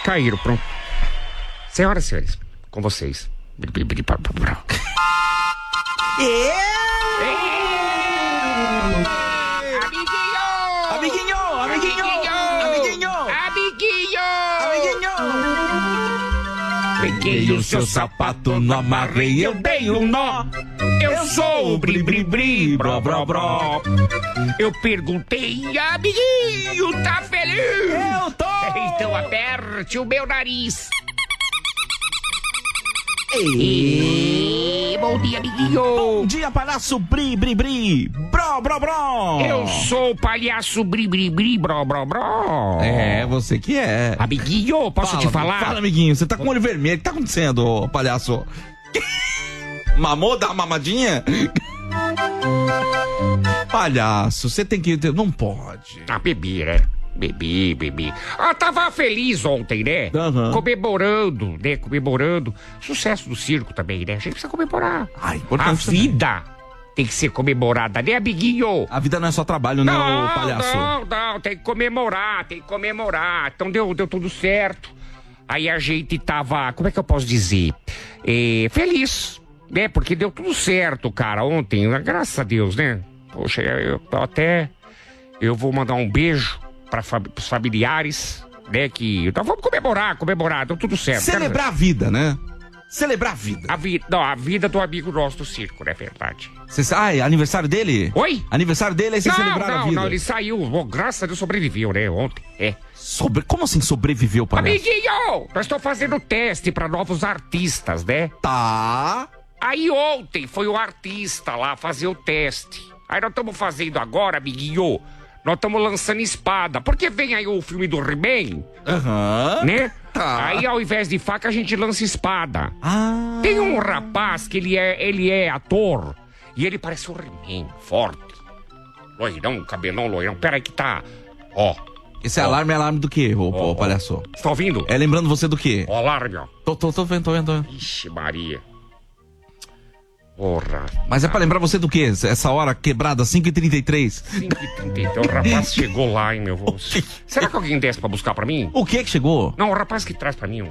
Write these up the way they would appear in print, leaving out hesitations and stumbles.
Caíram, pronto. Senhoras e senhores, com vocês. Peguei o seu sapato, não amarrei, eu dei um nó. Eu sou o bri-bri-bri, bró-bró-bró. Eu perguntei, amiguinho, tá feliz? Eu tô! Então aperte o meu nariz. Bom dia, amiguinho. Bom dia, palhaço bri-bri-bri, bró-bró-bró. Eu sou o palhaço bri-bri-bri, bró-bró-bró. É, você que é. Amiguinho, posso te falar? Fala, amiguinho, você tá com o olho vermelho. O que tá acontecendo, ô, palhaço? Mamou? Dá uma mamadinha? Palhaço, você tem que... Não pode. Bebi, né? Bebi. Tava feliz ontem, né? Uhum. Comemorando. Sucesso do circo também, né? A gente precisa comemorar. Importante A vida tem que ser comemorada, né, amiguinho? A vida não é só trabalho, né, ô palhaço? Não, tem que comemorar. Então deu tudo certo. Aí a gente tava, como é que eu posso dizer? Feliz, né? Porque deu tudo certo, cara, ontem, graças a Deus, né? Poxa, eu vou mandar um beijo pros familiares, né, então vamos comemorar, deu tudo certo. Celebrar a vida, né? Celebrar a vida. A vida do amigo nosso do circo, não é verdade? É aniversário dele? Oi? Aniversário dele, aí você celebrar a vida. Não, ele saiu, graças a Deus sobreviveu, né, ontem, Como assim sobreviveu, palhaço? Amiguinho, nós estamos fazendo teste pra novos artistas, né? Tá. Aí ontem foi o artista lá fazer o teste. Aí nós estamos fazendo agora, amiguinho, nós estamos lançando espada. Porque vem aí o filme do He-Man, né? Tá. Aí ao invés de faca a gente lança espada. Ah. Tem um rapaz que ele é ator e ele parece um He-Man, forte. Loirão, cabelão loirão. Pera aí que tá... Ó. Esse alarme é alarme do quê, ô palhaço? Você tá ouvindo? É lembrando você do quê? Ó, alarme, ó. Tô vendo. Ixi, Maria. Porra. Mas é pra lembrar você do quê? Essa hora quebrada, 5h33. 5h33. O rapaz chegou lá, hein, meu vô. Será que alguém desce pra buscar pra mim? O que chegou? Não, o rapaz que traz pra mim.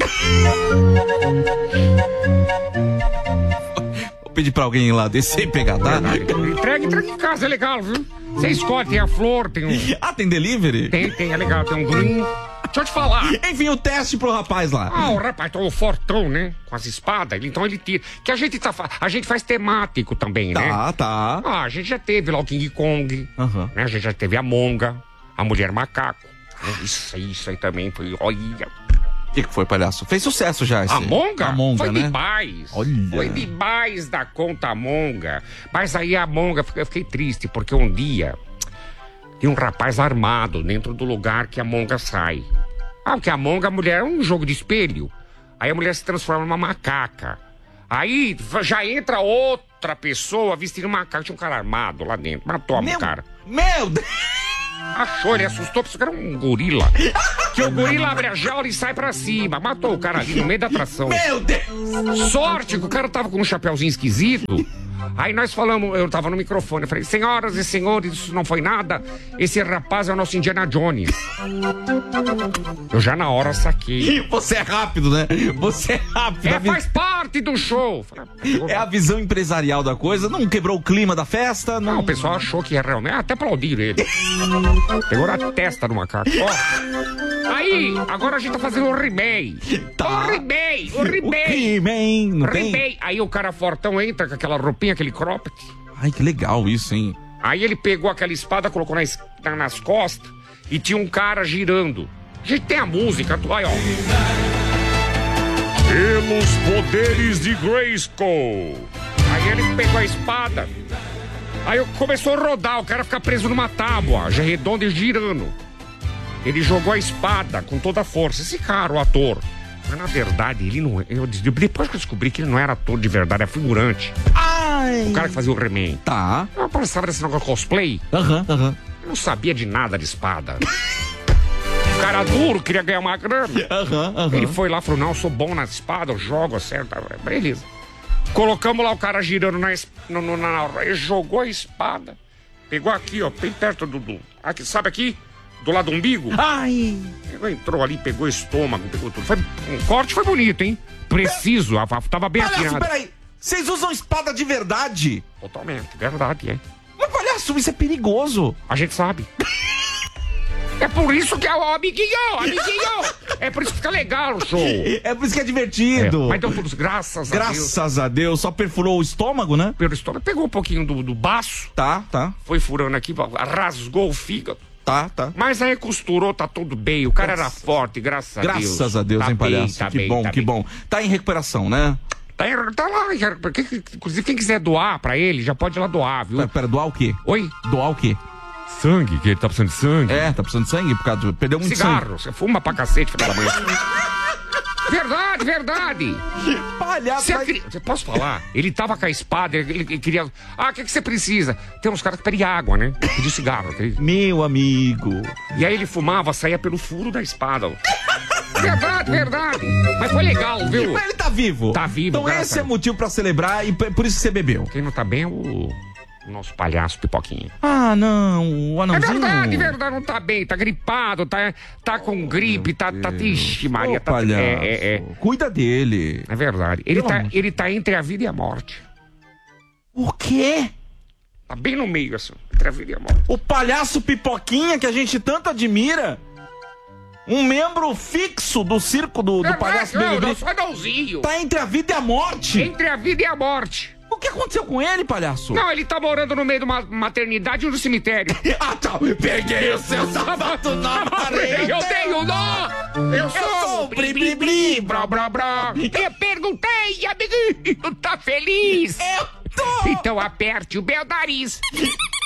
Vou pedir pra alguém ir lá descer e pegar, tá? Entrega em casa, é legal, viu? Você escolhe, tem a flor, tem um... tem delivery? Tem, é legal, tem um green. Deixa eu te falar. Enfim, o teste pro rapaz lá. O rapaz, o fortão, né? Com as espadas, então ele tira. Que a gente faz temático também, né? Tá. A gente já teve lá o King Kong, né? A gente já teve a Monga, a Mulher Macaco. Isso aí também foi, olha... O que foi, palhaço? Fez sucesso já esse. A Monga? Foi né? demais. Olha. Foi demais da conta a Monga. Mas aí a Monga, eu fiquei triste, porque um dia tem um rapaz armado dentro do lugar que a Monga sai. Porque a Monga, a mulher, é um jogo de espelho. Aí a mulher se transforma numa macaca. Aí já entra outra pessoa vestindo macaco. Tinha um cara armado lá dentro. Matou o cara. Meu Deus! Achou, ele assustou, porque era um gorila. Que o gorila abre a jaula e sai pra cima. Matou o cara ali no meio da atração. Meu Deus! Sorte que o cara tava com um chapeuzinho esquisito. Aí nós falamos, eu tava no microfone, eu falei, senhoras e senhores, isso não foi nada. Esse rapaz é o nosso Indiana Jones. Eu já na hora saquei. Você é rápido, né? Você é rápido. Faz parte do show. É a visão empresarial da coisa. Não quebrou o clima da festa? Não, o pessoal achou que ia realmente... Até aplaudiram ele. Pegou na testa do macaco. Ó. Aí, agora a gente tá fazendo o He-Man. Tá. O He-Man. Não tem? Aí o cara fortão entra com aquela roupinha, aquele cropped. Ai, que legal isso, hein? Aí ele pegou aquela espada, colocou nas costas e tinha um cara girando. A gente tem a música, olha, ó. Pelos poderes de Grayskull. Aí ele pegou a espada. Aí começou a rodar, o cara fica preso numa tábua, já redonda e girando. Ele jogou a espada com toda a força. Esse cara, o ator. Mas na verdade, ele não... Depois que eu descobri que ele não era ator de verdade, é figurante. Ai. O cara que fazia o He-Man. Tá. Eu pensava nesse negócio de cosplay. Aham. Eu não sabia de nada de espada. O cara duro, queria ganhar uma grana. Aham. Ele foi lá e falou, não, eu sou bom na espada, eu jogo, acerto. Beleza. Colocamos lá o cara girando na ele jogou a espada. Pegou aqui, ó, bem perto do... Aqui, sabe aqui? do lado do umbigo. Ai. Ela entrou ali, pegou o estômago, pegou tudo. Um corte foi bonito, hein? Preciso, tava bem Palhaço, afinado. peraí. Vocês usam espada de verdade? Totalmente, verdade, é. Mas, palhaço, isso é perigoso. A gente sabe. É por isso que é o amiguinho. É por isso que fica legal o show. É por isso que é divertido. Mas deu tudo, graças a Deus. Graças a Deus, só perfurou o estômago, né? Pelo estômago, pegou um pouquinho do baço, Tá. foi furando aqui, rasgou o fígado. Tá. Mas aí costurou, tá tudo bem. O cara era forte, graças a Deus. Graças a Deus, Tá hein, palhaço? bem, tá que bem, bom, tá que bem. bom. Tá em recuperação, né? Tá lá, inclusive quem quiser doar pra ele, já pode ir lá doar, viu? Pera, doar o quê? Oi? Doar o quê? Sangue, que ele tá precisando de sangue. É, tá precisando de sangue por causa do... Perdeu muito Cigarro, você fuma pra cacete, filha da mãe. Verdade. sangue. Palhaço, Você posso falar? Ele tava com a espada, ele queria... o que você precisa? Tem uns caras que pedem água, né? Pediu cigarro. Meu amigo. E aí ele fumava, saía pelo furo da espada. Verdade. Mas foi legal, viu? Mas ele tá vivo. Tá vivo, Então graças esse é a Deus. motivo pra celebrar e por isso que você bebeu. Quem não tá bem é o nosso palhaço Pipoquinha. Ah, não. O É anãozinho. verdade, não tá bem, tá gripado, tá com gripe, tá ixi, Maria, Ô, tá... palhaço. Cuida dele. É verdade. Ele tá entre a vida e a morte. O quê? Tá bem no meio, assim, entre a vida e a morte. O palhaço Pipoquinha que a gente tanto admira. Um membro fixo do circo do palhaço Big Não, só anãozinho. tá entre a vida e a morte. Entre a vida e a morte. O que aconteceu com ele, palhaço? Não, ele tá morando no meio de uma maternidade e no cemitério. Ah, tá. Peguei o seu sapato na parede. Eu tenho dó! Eu sou o bri-bri-bri, brá. Eu perguntei, amiguinho, tá feliz? Eu tô. Então aperte o meu nariz.